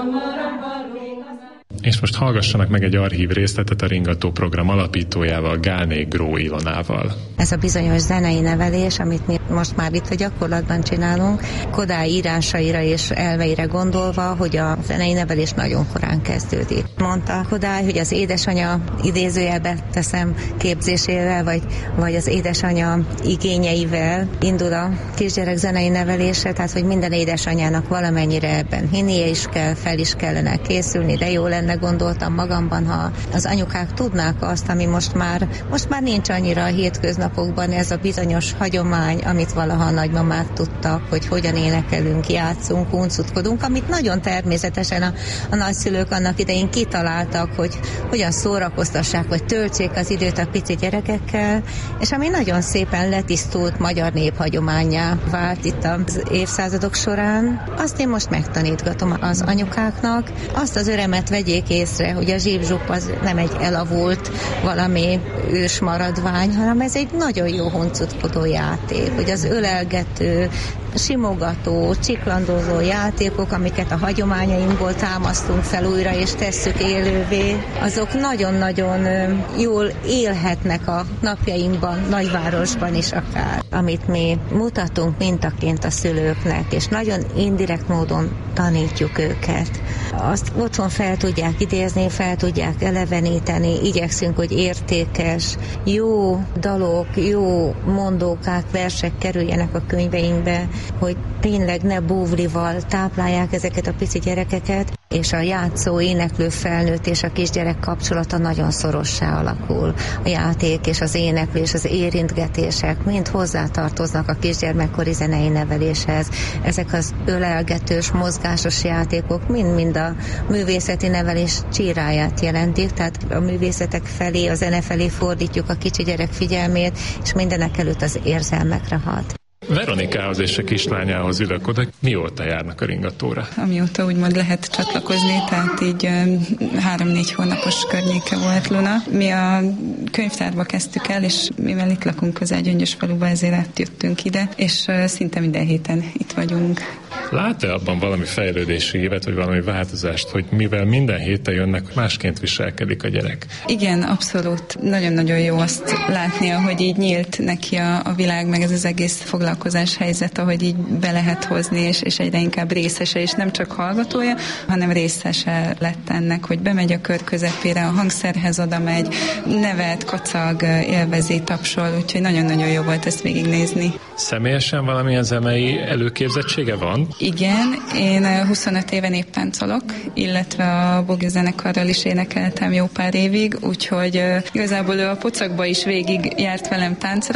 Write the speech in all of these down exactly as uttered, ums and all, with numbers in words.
És most hallgassanak meg egy archív részletet a Ringató program alapítójával, Gálné Gró Ilonával. Ez a bizonyos zenei nevelés, amit mi most már itt a gyakorlatban csinálunk, Kodály írásaira és elveire gondolva, hogy a zenei nevelés nagyon korán kezdődik. Mondta Kodály, hogy az édesanya idézőjelbe teszem képzésével, vagy, vagy az édesanya igényeivel indul a kisgyerek zenei nevelése, tehát hogy minden édesanyának valamennyire ebben hinnie is kell, fel is kellene készülni, de jó lenne, gondoltam magamban, ha az anyukák tudnák azt, ami most már, most már nincs annyira a hétköznapokban, ez a bizonyos hagyomány, amit valaha a nagymamák tudtak, hogy hogyan énekelünk, játszunk, uncutkodunk, amit nagyon természetesen a, a nagyszülők annak idején kitaláltak, hogy hogyan szórakoztassák, vagy töltsék az időt a pici gyerekekkel, és ami nagyon szépen letisztult magyar néphagyománnyá vált itt az évszázadok során, azt én most megtanítgatom az anyukáknak, azt az örömet vegyék észre, hogy a zsíbzsup az nem egy elavult valami ős maradvány, hanem ez egy nagyon jó huncutkodó játék, hogy az ölelgető, simogató, csiklandozó játékok, amiket a hagyományainkból támasztunk fel újra és tesszük élővé, azok nagyon-nagyon jól élhetnek a napjainkban, nagyvárosban is akár, amit mi mutatunk mintaként a szülőknek, és nagyon indirekt módon tanítjuk őket. Azt otthon fel tudják idézni, fel tudják eleveníteni, igyekszünk, hogy értékes, jó dalok, jó mondókák, versek kerüljenek a könyveinkbe, hogy tényleg ne búvlival táplálják ezeket a pici gyerekeket, és a játszó, éneklő felnőtt és a kisgyerek kapcsolata nagyon szorossá alakul. A játék és az éneklés, az érintgetések mind hozzátartoznak a kisgyermekkori zenei neveléshez. Ezek az ölelgetős, mozgásos játékok mind-mind a művészeti nevelés csíráját jelentik, tehát a művészetek felé, a zene felé fordítjuk a kicsi gyerek figyelmét, és mindenek előtt az érzelmekre hat. Veronikához és a kislányához ülök oda. Mióta járnak a Ringatóra? Amióta úgymond lehet csatlakozni, tehát így három-négy hónapos környéke volt Luna. Mi a könyvtárba kezdtük el, és mivel itt lakunk közel Gyöngyösfaluba, ezért átjöttünk ide, és szinte minden héten itt vagyunk. Lát-e abban valami fejlődési évet, vagy valami változást, hogy mivel minden héten jönnek, másként viselkedik a gyerek? Igen, abszolút. Nagyon-nagyon jó azt látnia, hogy így nyílt neki a, a világ, meg ez az egész foglalkozás helyzet, ahogy így be lehet hozni, és, és egyre inkább részese, és nem csak hallgatója, hanem részese lett ennek, hogy bemegy a kör közepére, a hangszerhez oda megy, nevet, kacag, élvezi, tapsol, úgyhogy nagyon-nagyon jó volt ezt végignézni. Személyesen valamilyen zenei előképzettsége van? Igen, én huszonöt éven épp táncolok, illetve a Bogi zenekarral is énekeltem jó pár évig, úgyhogy uh, igazából ő a pocakba is végig járt velem táncra.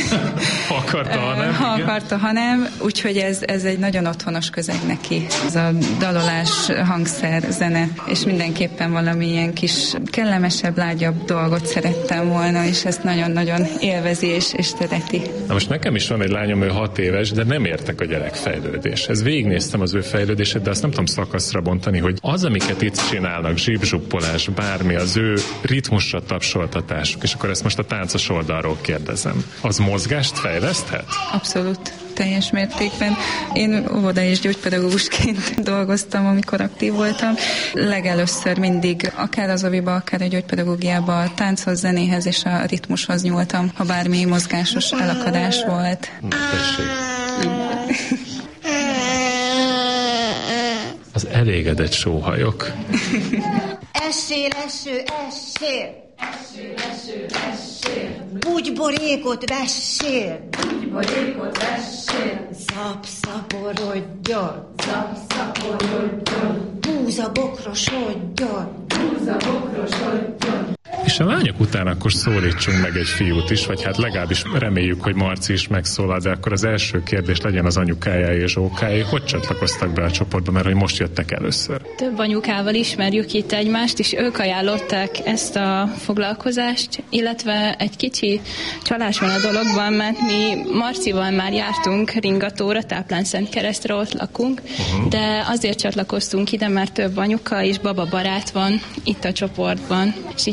Ha akarta, ha nem. Ha akarta, ha nem, úgyhogy ez, ez egy nagyon otthonos közeg neki. Ez a dalolás, hangszer, zene, és mindenképpen valami ilyen kis kellemesebb, lágyabb dolgot szerettem volna, és ezt nagyon-nagyon élvezi és, és szereti. Na most nekem is van egy lányom, ő hat éves, de nem értek a gyerek fejlődéshez. Végignéztem az ő fejlődését, de azt nem tudom szakaszra bontani, hogy az, amiket itt csinálnak, zsípzsuppolás, bármi, az ő ritmusra tapsoltatásuk, és akkor ezt most a táncos oldalról kérdezem. Az mozgást fejleszthet? Abszolút. Teljes mértékben. Én óvoda és gyógypedagógusként dolgoztam, amikor aktív voltam. Legelőször mindig, akár az oviba, akár a gyógypedagógiába, a tánchoz, zenéhez és a ritmushoz nyúltam, ha bármi mozgásos elakadás volt. Na, tessék. Az elégedett sóhajok. Essél, eső, essél! Essél, eső, essél! Bugyborékot vessél! Bugyborékot vessél! Zapszaporodjon! Zapszaporodjon! Búza bokrosodjon! Búza bokrosodjon! És a lányok után akkor szólítsunk meg egy fiút is, vagy hát legalábbis reméljük, hogy Marci is megszólal, de akkor az első kérdés legyen az anyukájai és Zsókái. Hogy csatlakoztak be a csoportba, mert hogy most jöttek először? Több anyukával ismerjük itt egymást, és ők ajánlották ezt a foglalkozást, illetve egy kicsi csalás van a dologban, mert mi Marcival már jártunk Ringatóra, Táplán-Szentkeresztre, ott lakunk, uh-huh. de azért csatlakoztunk ide, mert több anyuka és baba barát van itt a csoportban, és így komfortos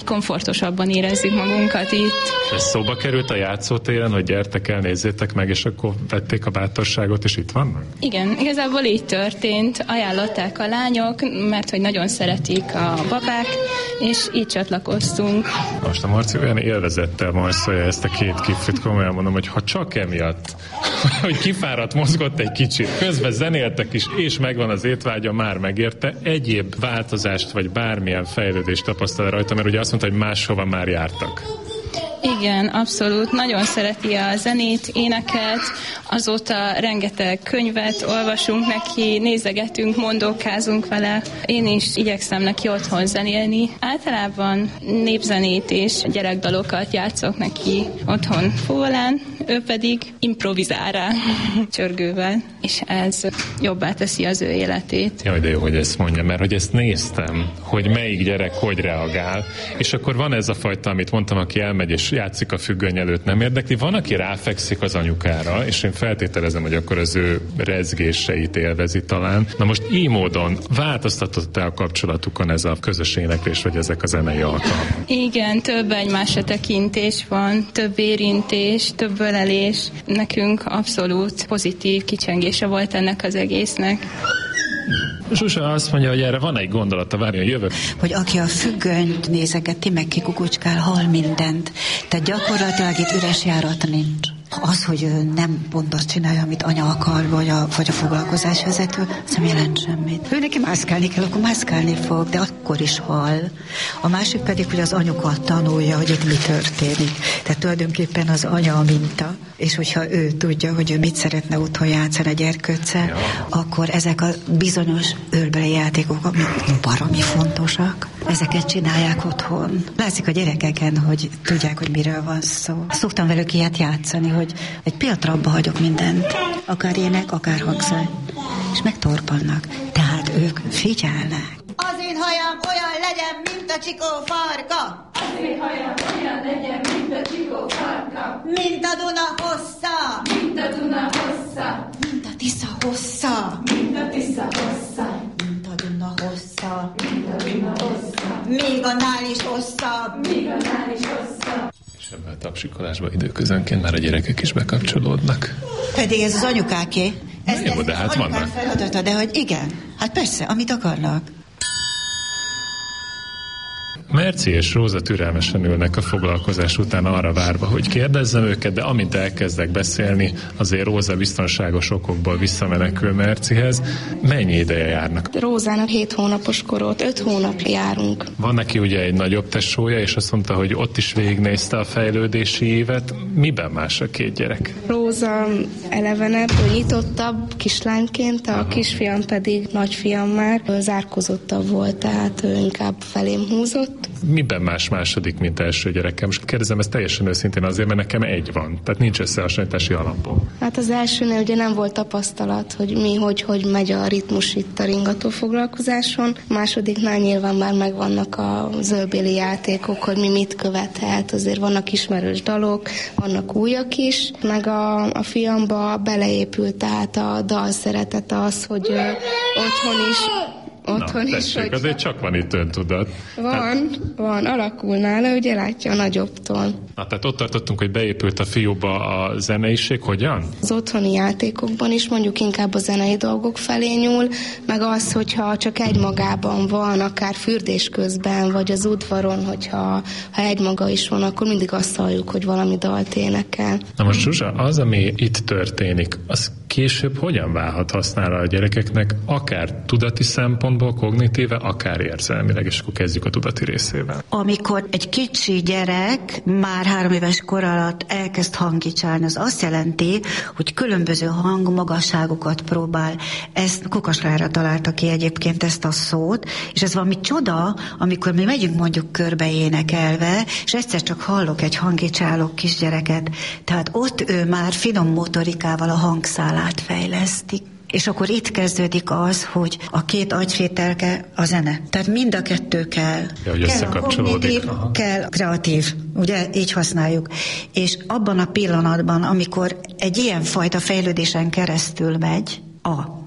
biztosabban érezzük magunkat itt. Ez szóba került a játszótéren, hogy gyertek el, nézzétek meg, és akkor vették a bátorságot, és itt vannak? Igen, igazából így történt. Ajánlották a lányok, mert hogy nagyon szeretik a babák, és így csatlakoztunk. Most a Marci olyan élvezettel marszolja ezt a két kiflit, komolyan mondom, hogy ha csak emiatt, hogy kifáradt, mozgott egy kicsit, közben zenéltek is, és megvan az étvágya, már megérte, egyéb változást, vagy bármilyen fejlődést tapasztal rajta, mert ugye azt mondta, hogy máshova már jártak. Igen, abszolút. Nagyon szereti a zenét, éneket, azóta rengeteg könyvet olvasunk neki, nézegetünk, mondókázunk vele. Én is igyekszem neki otthon zenélni. Általában népzenét és gyerekdalokat játszok neki otthon fólán, ő pedig improvizál rá csörgővel, és ez jobbá teszi az ő életét. Jaj, de jó, hogy ezt mondja, mert hogy ezt néztem, hogy melyik gyerek hogy reagál, és akkor van ez a fajta, amit mondtam, aki elmegy és játszik a függöny előtt, nem érdekli. Van, aki ráfekszik az anyukára, és én feltételezem, hogy akkor az ő rezgéseit élvezi talán. Na most így módon változtatott-e a kapcsolatukon ez a közös éneklés, vagy ezek a zenei alkalmak? Igen, több egymásra tekintés van, több érintés, több ölelés. Nekünk abszolút pozitív kicsengése volt ennek az egésznek. Zsuzsa azt mondja, hogy erre van egy gondolata, várjon, jövök. Hogy aki a függönyt nézegeti, meg kikukucskál, hal mindent. Tehát gyakorlatilag itt üres járat nincs. Az, hogy ő nem pont azt csinálja, amit anya akar, vagy a, vagy a foglalkozásvezető, az nem jelent semmit. Ő neki mászkálni kell, akkor mászkálni fog, de akkor is hal. A másik pedig, hogy az anyuka tanulja, hogy itt mi történik. Tehát tulajdonképpen az anya a minta, és hogyha ő tudja, hogy ő mit szeretne otthon játszani a gyerkőccel, ja. Akkor ezek a bizonyos őrbeli játékok, amik baromi fontosak, ezeket csinálják otthon. Látszik a gyerekeken, hogy tudják, hogy miről van szó. Szoktam velük ilyet játszani, hogy egy pillanatra abba hagyok mindent, akár ének, akár hangszer, és megtorpannak. Tehát ők figyelnek. Az én hajam olyan legyen, mint a csikó farka. Az én hajam olyan legyen, mint a csikó farka. Mint a Duna hossza. Mint a Duna hossza. Mint a Tisza hossza. Mint a Tisza hossza. Mint a Duna hossza. Mint a Duna hossza. Még annál is hosszabb. Még annál is hosszabb. És ebben a tapsikolásban időközönként már a gyerekek is bekapcsolódnak. Pedig ez az anyukáké. Ez, jó, de hát vannak. Feladata, de hogy igen, hát persze, amit akarnak. Merci és Róza türelmesen ülnek a foglalkozás után arra várva, hogy kérdezzem őket, de amint elkezdek beszélni, azért Róza biztonságos okokból visszamenekül Mercihez. Mennyi ideje járnak? Rózának hét hónapos korot, öt hónapja járunk. Van neki ugye egy nagyobb tesója, és azt mondta, hogy ott is végignézte a fejlődési évet. Miben más a két gyerek? Róza elevenebb, nyitottabb kislányként, a Aha. kisfiam pedig nagyfiam már zárkozottabb volt, tehát ő inkább felém húzott. Miben más második, mint első gyerekem? Most kérdezem ezt teljesen őszintén azért, mert nekem egy van. Tehát nincs összehasonlítási alapom. Hát az elsőnél ugye nem volt tapasztalat, hogy mi, hogy, hogy megy a ritmus itt a ringató foglalkozáson. A másodiknál nyilván már megvannak a zöldbéli játékok, hogy mi mit követhet. Azért vannak ismerős dalok, vannak újak is. Meg a, a fiamba beleépült tehát a dal szeretet az, hogy ö, otthon is Otthon Na, is, tessék, hogy... azért csak van itt öntudat. Van, hát... van, alakul nála, ugye látja a nagyobbtól. Na, tehát ott tartottunk, hogy beépült a fiúba a zeneiség, hogyan? Az otthoni játékokban is mondjuk inkább a zenei dolgok felé nyúl, meg az, hogyha csak egymagában van, akár fürdés közben, vagy az udvaron, hogyha ha egymaga is van, akkor mindig azt halljuk, hogy valami dalt énekel. Na most Zsuzsa, az, ami itt történik, az később hogyan válhat hasznára a gyerekeknek, akár tudati szempontból, kognitíve, akár érzelmileg, és akkor kezdjük a tudati részével. Amikor egy kicsi gyerek már három éves kor alatt elkezd hangkicsálni, az azt jelenti, hogy különböző hangmagasságokat próbál. Ezt Kokasrára találta ki egyébként ezt a szót, és ez valami csoda, amikor mi megyünk mondjuk körbe énekelve, és egyszer csak hallok egy hangkicsáló kisgyereket. Tehát ott ő már finom motorikával a hangszálát fejlesztik. És akkor itt kezdődik az, hogy a két agyfételke a zene. Tehát mind a kettő kell. Ja, hogy kell a kognitív, kell kreatív. Ugye így használjuk. És abban a pillanatban, amikor egy ilyen fajta fejlődésen keresztül megy a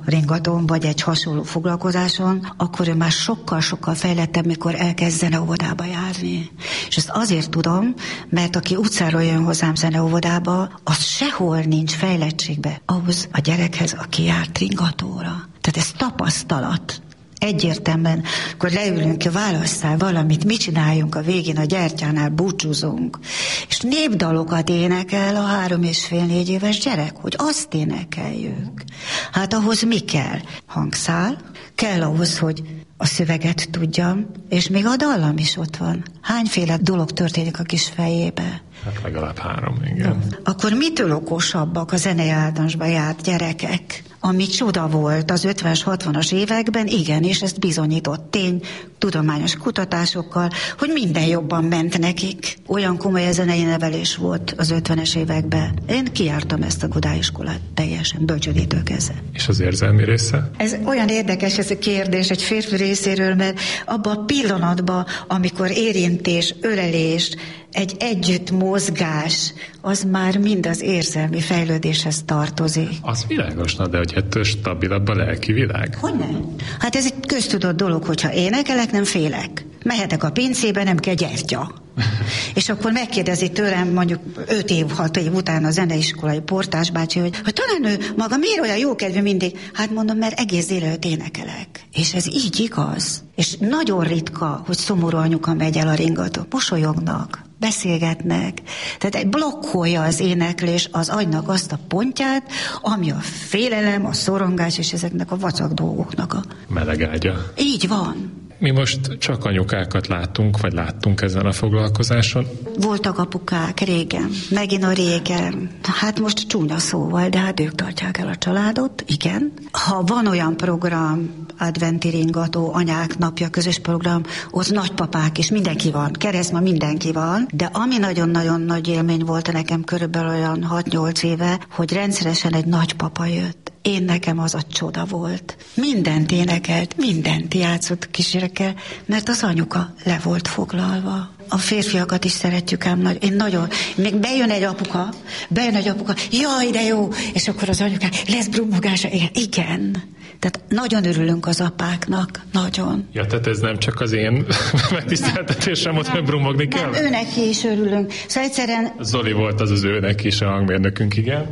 ringatón, vagy egy hasonló foglalkozáson, akkor ő már sokkal-sokkal fejlettebb, mikor elkezd zeneóvodába járni. És ezt azért tudom, mert aki utcáról jön hozzám zeneóvodába, az sehol nincs fejlettségbe ahhoz a gyerekhez, aki járt ringatóra. Tehát ez tapasztalat. Egyértelműen, akkor leülünk, válasszál valamit, mit csináljunk a végén, a gyertyánál búcsúzunk. És népdalokat énekel a három és fél négy éves gyerek, hogy azt énekeljük. Hát ahhoz mi kell? Hangszál, kell ahhoz, hogy a szöveget tudjam, és még a dallam is ott van. Hányféle dolog történik a kis fejébe? Hát legalább három, igen. Akkor mitől okosabbak a zenei általánosba járt gyerekek? Ami csoda volt az ötvenes, hatvanas években, igen, és ezt bizonyított tény, tudományos kutatásokkal, hogy minden jobban ment nekik. Olyan komoly zenei nevelés volt az ötvenes években. Én kijártam ezt a Kodály iskolát teljesen, bölcsődétől kezdve. És az érzelmi része? Ez olyan érdekes ez a kérdés egy férfi részéről, mert abban a pillanatban, amikor érintés, ölelés, egy együtt mozgás, az már mind az érzelmi fejlődéshez tartozik. Az világos, na, de hogy ettől stabilabb a lelki világ? Hogyne? Hát ez egy köztudott dolog, hogyha énekelek, nem félek. Mehetek a pincébe, nem kell gyertya. És akkor megkérdezi tőlem mondjuk öt év, hat év után a zeneiskolai portás bácsi, hogy, hogy talán ő maga miért olyan jókedvű mindig? Hát mondom, mert egész délelőtt énekelek. És ez így igaz. És nagyon ritka, hogy szomorú anyuka megy el a ringaton. Mosolyognak, beszélgetnek. Tehát blokkolja az éneklés az agynak azt a pontját, ami a félelem, a szorongás és ezeknek a vacak dolgoknak a... Melegágya. Így van. Mi most csak anyukákat láttunk, vagy láttunk ezen a foglalkozáson? Voltak apukák régen, megint a régen. Hát most csúnya szóval, de hát ők tartják el a családot, igen. Ha van olyan program, adventi ringató, anyák napja, közös program, ott nagypapák is, mindenki van, keresztma mindenki van, de ami nagyon-nagyon nagy élmény volt nekem körülbelül olyan hat-nyolc éve, hogy rendszeresen egy nagypapa jött. Én nekem az a csoda volt. Mindent énekelt, mindent játszott kísérekkel, mert az anyuka le volt foglalva. A férfiakat is szeretjük ám, nagy, én nagyon, még bejön egy apuka, bejön egy apuka, jaj, de jó, és akkor az anyukák, lesz brumogása, igen, igen. Tehát nagyon örülünk az apáknak, nagyon. Ja, tehát ez nem csak az én megtiszteltetésem, ott hogy brumogni kell? Nem, őnek is örülünk. Szóval egyszerűen... Zoli volt az az őnek is, a hangmérnökünk, igen.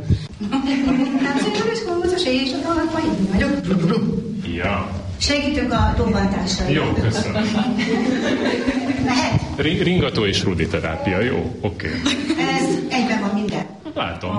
Ja. Segítünk a tolvantásra. Jó, köszönöm. Lehet? Ringató és rudi terápia, jó? Oké. Okay. Ez egyben van minden. Látom.